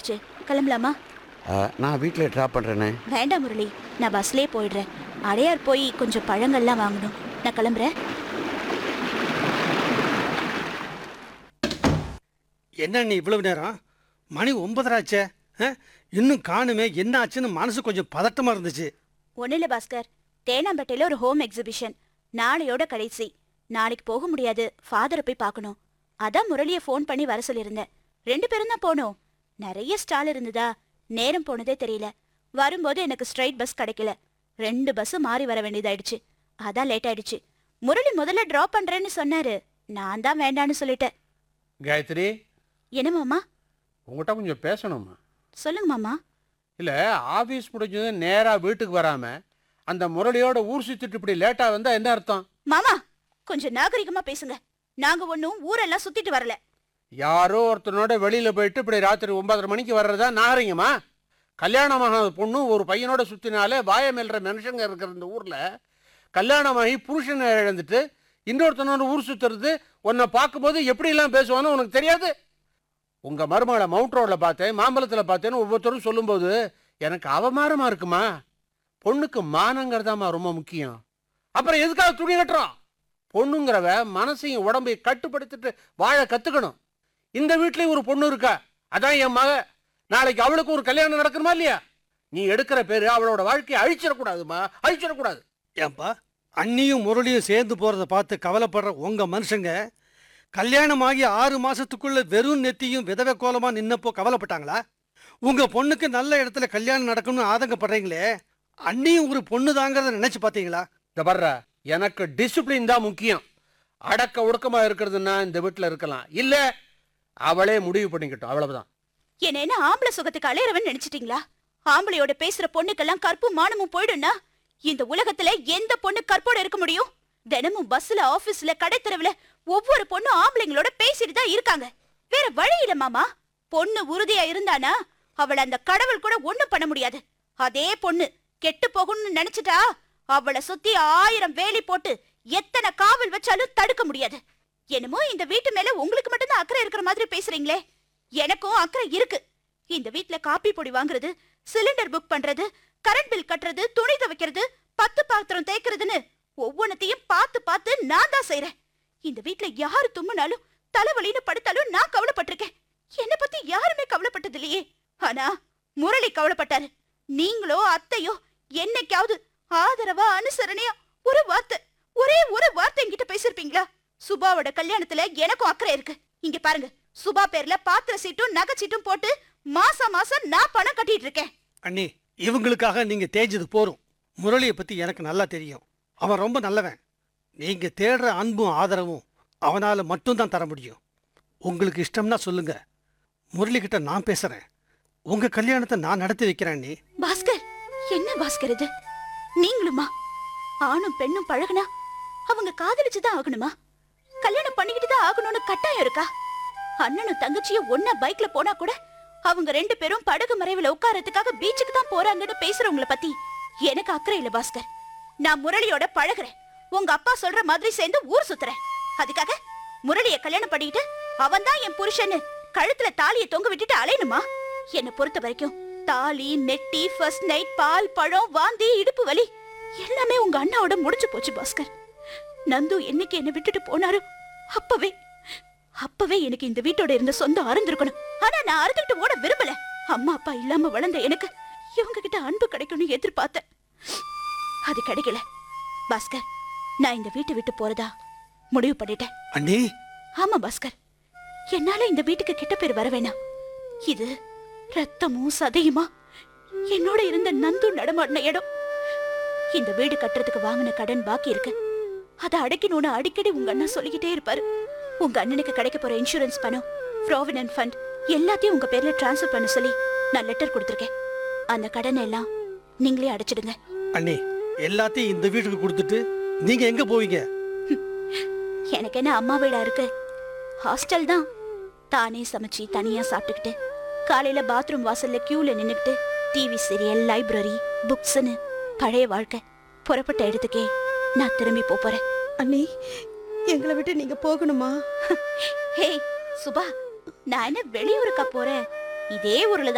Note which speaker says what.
Speaker 1: ஆயிடுச்சு. கிளம்பலாமா?
Speaker 2: நான் வீட்டில் ட்ராப் பண்ணுறேனே.
Speaker 1: வேண்டாம் முரளி, நான் பஸ்லேயே போயிடுறேன். அடையார் போய் கொஞ்சம் பழங்கள்லாம் வாங்கணும். நான் கிளம்புறேன்.
Speaker 3: என்ன நீ இவ்வளவு நேரம்? மணி 9:30 ஆச்சே. இன்னும் காணுமே, என்ன ஆச்சுன்னு மனசு கொஞ்சம் பதட்டமா இருந்துச்சு.
Speaker 1: ஒன்றும் இல்லை பாஸ்கர், தேனாம்பேட்டையில் ஒரு ஹோம் எக்ஸிபிஷன் நாளையோட கடைசி. நாளைக்கு போக முடியாது, ஃபாதரை போய் பார்க்கணும். அதான் முரளியை ஃபோன் பண்ணி வர சொல்லியிருந்தேன். 2 பேரும் தான் போனோம். நிறைய ஸ்டால் இருந்ததா, நேரம் போனதே தெரியல. வரும்போது எனக்கு ஸ்ட்ரைட் பஸ் கிடைக்கல. 2 பஸ் மாறி வர வேண்டியதாயிடுச்சு. அதான் லேட் ஆயிடுச்சு. முரளி முதல்ல டிராப் பண்றேன்னு சொன்னாரு. நான் தான் வேண்டான்னு சொல்லிட்டேன்.
Speaker 4: காயத்ரி,
Speaker 1: என்ன மாமா?
Speaker 4: உங்கள்கிட்ட கொஞ்சம் பேசணுமா?
Speaker 1: சொல்லுங்க மாமா.
Speaker 4: இல்லை, ஆஃபீஸ் முடிஞ்சது நேராக வீட்டுக்கு வராமல் அந்த முரளியோட ஊர் சுற்றிட்டு இப்படி லேட்டாக வந்தால் என்ன அர்த்தம்?
Speaker 1: மாமா கொஞ்சம் நாகரிகமா பேசுங்க. நாங்க ஒன்னும் ஊரெல்லாம் சுத்திட்டு வரல.
Speaker 4: யாரோ ஒருத்தனோட வெளியில் போயிட்டு இப்படி ராத்திரி 9:30 மணிக்கு வர்றதா நாகரிகமா? கல்யாணமாக பொண்ணு ஒரு பையனோட சுற்றினாலே வாய மேல்ற மனுஷங்க இருக்கிற இந்த ஊரில் கல்யாணமாகி புருஷனை இழந்துட்டு இன்னொருத்தனோட ஊர் சுற்றுறது உன்னை பார்க்கும்போது எப்படிலாம் பேசுவான்னு உனக்கு தெரியாது? உங்கள் மருமகளை மவுண்ட் ரோடில் பார்த்தேன், மாம்பழத்தில் பார்த்தேன்னு ஒவ்வொருத்தரும் சொல்லும்போது எனக்கு அவமானமாக இருக்குமா? பொண்ணுக்கு மானங்கிறதாம்மா ரொம்ப முக்கியம். அப்புறம் எதுக்காக துணி கட்டுறோம்? பொண்ணுங்கிறவ மனசையும் உடம்பையும் கட்டுப்படுத்திட்டு வாழ கற்றுக்கணும். இந்த வீட்லேயும் ஒரு பொண்ணு இருக்கா, அதான் என் மக. நாளைக்கு அவளுக்கு ஒரு கல்யாணம் நடக்கணுமா இல்லையா? நீ எடுக்கிற பேரு அவளோட வாழ்க்கையை அழிச்சிடக்கூடாதுமா, அழிச்சிடக்கூடாது.
Speaker 3: ஏன்பா, அண்ணியும் முரளியும் சேர்ந்து போறத பார்த்து கவலைப்படுற உங்க மனுஷங்க கல்யாணமாகி 6 மாசத்துக்குள்ள வெறும் நெத்தியும் விதவை கோலமா நின்னப்போ கவலைப்பட்டாங்களா? உங்க பொண்ணுக்கு நல்ல இடத்துல கல்யாணம் நடக்கணும்னு ஆதங்கப்படுறீங்களே, அண்ணியும் ஒரு பொண்ணு தாங்கிறத நினைச்சு பார்த்தீங்களா?
Speaker 4: இந்த பர்ற, எனக்கு டிசிப்ளின் தான் முக்கியம். அடக்க ஒடுக்கமா இருக்கிறதுன்னா இந்த வீட்டில் இருக்கலாம், இல்ல அவளே முடிவு பண்ணிக்கட்டும், அவ்வளவுதான்.
Speaker 1: என்ன ஆம்பளை சுகத்துக்கு அலையறவன் நினைச்சிட்டீங்களா? ஆம்பளையோட பேசுற பொண்ணுக்கெல்லாம் கற்பும் மானமும் போயிடும்னா இந்த உலகத்துல எந்த பொண்ணு கற்போட இருக்க முடியும்? தினமும் பஸ்ல, ஆபீஸ்ல, கடைத்தெருவுல ஒவ்வொரு பொண்ணு ஆம்பளைங்களோட பேசிட்டு தான் இருக்காங்க. வேற வழி இல்ல மாமா. பொண்ணு உறுதியா இருந்தானா அவளை அந்த கடவுள் கூட ஒண்ணும் பண்ண முடியாது. அதே பொண்ணு கெட்டு போகணும்னு நினைச்சிட்டா அவளை சுத்தி 1000 வேலி போட்டு எத்தனை காவல் வச்சாலும் தடுக்க முடியாது. என்னமோ இந்த வீட்டு மேல உங்களுக்கு மட்டும்தான் அக்கறை இருக்கிற மாதிரி பேசுறீங்களே. எனக்கும் அக்கறை இருக்கு. இந்த வீட்ல காப்பி பொடி வாங்குறது, சிலிண்டர் புக் பண்றது, கரண்ட் பில் கட்டுறது, துணி துவைக்கிறது, 10 பாத்திரம் தேய்க்கிறதுன்னு ஒவ்வொன்னத்தையும் பார்த்து பார்த்து நான் தான் செய்யறேன். இந்த வீட்ல யாரு தும்முனாலும் தலைவலின்னு படுத்தாலும் நான் கவலைப்பட்டிருக்கேன். என்ன பத்தி யாருமே கவலைப்பட்டது இல்லையே. ஆனா முரளி கவலைப்பட்டாரு. நீங்களோ அத்தையோ என்னைக்காவது ஆதரவா அனுசரணையா ஒரு வார்த்தை, ஒரே ஒரு வார்த்தை என்கிட்ட பேசிருப்பீங்களா? சுபாவோட கல்யாணத்துல எனக்கும் அக்கறை இருக்கு. இங்க பாருங்க, சுபா பேர்ல பாத்திர சீட்டும் நகை சீட்டும் போட்டு மாசம் மாசம் நான் பணம் கட்டிட்டு இருக்கேன்.
Speaker 3: அண்ணி, இவங்களுக்காக நீங்க தேஞ்சது போரும். முரளியை பத்தி எனக்கு நல்லா தெரியும். அவன் ரொம்ப நல்லவன். நீங்க தேடுற அன்பும் ஆதரவும் அவனால மட்டும்தான் தர முடியும். உங்களுக்கு இஷ்டம்னா சொல்லுங்க, முரளி கிட்ட நான் பேசுறேன். உங்க கல்யாணத்தை நான் நடத்தி வைக்கிறேன். அண்ணி.
Speaker 1: பாஸ்கர், என்ன பாஸ்கர் இது? நீங்களுமா? ஆணும் பெண்ணும் பழகுனா அவங்க காதலிச்சுதான் ஆகணுமா? கல்யாணம் பண்ணிக்கிட்டு தான் ஆகணும்னு கட்டாயம் இருக்கா? அண்ணனும் தங்கச்சியும் ஒன்னா பைக்ல போனா கூட அவங்க 2 பேரும் படகு மறைவுல உட்காரத்துக்காக பீச்சுக்கு தான் போறாங்கன்னு பேசுறவங்கள பத்தி எனக்கு அக்கறை இல்ல பாஸ்கர். நான் முரளியோட பழகுறேன். உங்க அப்பா சொல்ற மாதிரி சேர்ந்து ஊர் சுத்துறேன். அதுக்காக முரளிய கல்யாணம் பண்ணிட்டு அவன் தான் என் புருஷன்னு கழுத்துல தாலியை தொங்க விட்டுட்டு அலையணுமா? என்ன பொறுத்த வரைக்கும் தாலி, நெட்டி, ஃபர்ஸ்ட் நைட், பால், பழம், வாந்தி, இடுப்பு வலி எல்லாமே உங்க அண்ணாவோட முடிஞ்சு போச்சு பாஸ்கர். நந்து என்னைக்கு என்ன விட்டுட்டு போனாரு அப்பவே எனக்கு இந்த வீட்டோட இருந்த சொந்தம் அறந்திருக்கணும். ஆனா நான் அறுத்துக்கிட்டு ஓட விரும்பல. அம்மா அப்பா இல்லாம வளர்ந்த எனக்கு இவங்க கிட்ட அன்பு கிடைக்கணும்னு எதிர்பார்த்தேன். அது கிடைக்கல பாஸ்கர். நான் இந்த வீட்டை விட்டு போறதா முடிவு பண்ணிட்டேன்.
Speaker 3: அண்ணி.
Speaker 1: ஆமா பாஸ்கர், என்னால இந்த வீட்டுக்கு கெட்ட பேர் வர வேணாம். இது ரத்தமும் சதையுமா என்னோட இருந்த நந்து நடமாடின இடம். இந்த வீடு கட்டுறதுக்கு வாங்கின கடன் பாக்கி இருக்கு. அதை அடைக்கணும்னு அடிக்கடி உங்க அண்ணா சொல்லிக்கிட்டே இருப்பாரு. உங்க அண்ணனுக்கு கிடைக்க போற இன்சூரன்ஸ் பணம், ப்ராவிடன்ட் ஃபண்ட் எல்லாத்தையும் உங்க பேர்ல டிரான்ஸ்ஃபர் பண்ண சொல்லி நான் லெட்டர் கொடுத்திருக்கேன். அந்த கடனை எல்லாம் நீங்களே அடைச்சிடுங்க.
Speaker 3: அண்ணி, எல்லாத்தையும் இந்த வீட்டுக்கு கொடுத்துட்டு நீங்க எங்க போவீங்க?
Speaker 1: எனக்கு என்ன அம்மா வீடா இருக்கு? ஹாஸ்டல் தான். தானே சமைச்சு தனியா சாப்பிட்டுக்கிட்டு காலையில பாத்ரூம் வாசல்ல கியூல நின்னுக்கிட்டு டிவி சீரியல், லைப்ரரி, புக்ஸ்னு பழைய வாழ்க்கை. புறப்பட்ட இடத்துக்கே நான் திரும்பி போறேன்.
Speaker 5: அண்ணி, எங்களை விட்டு நீங்க போகணுமா?
Speaker 1: ஹே சுபா, நான் என்ன வெளியூருக்கா போறேன்? இதே ஊர்ல